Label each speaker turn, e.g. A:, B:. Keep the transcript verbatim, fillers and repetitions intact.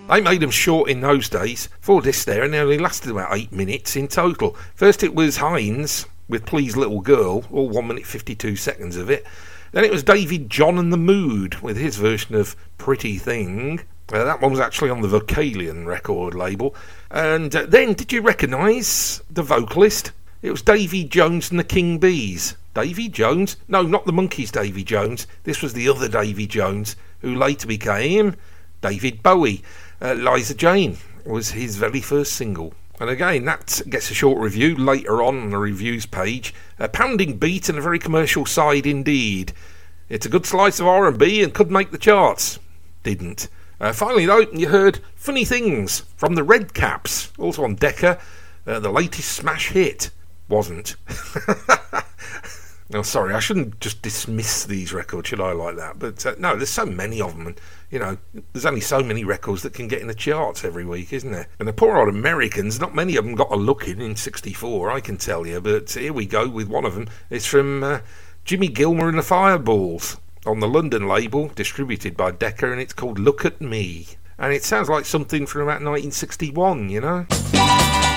A: They made them short in those days. Four discs there, and they only lasted about eight minutes in total. First it was Hines with Please Little Girl, all one minute fifty-two seconds of it. Then it was David John and the Mood with his version of Pretty Thing. Uh, that one was actually on the Vocalion record label. And uh, then, did you recognise the vocalist? It was Davy Jones and the King Bees. Davy Jones? No, not the Monkees' Davy Jones. This was the other Davy Jones, who later became David Bowie. Uh, Liza Jane was his very first single. And again, that gets a short review later on on the reviews page. A pounding beat and a very commercial side indeed. It's a good slice of R and B and could make the charts. Didn't. Uh, finally, though, you heard Funny Things from the Red Caps, also on Decca, uh, the latest smash hit. Wasn't. No, sorry, I shouldn't just dismiss these records, should I, like that? But uh, no, there's so many of them, and, you know, there's only so many records that can get in the charts every week, isn't there? And the poor old Americans, not many of them got a look in in sixty-four, I can tell you, but here we go with one of them. It's from uh, Jimmy Gilmer and the Fireballs, on the London label, distributed by Decca, and it's called Look at Me. And it sounds like something from about nineteen sixty-one, you know?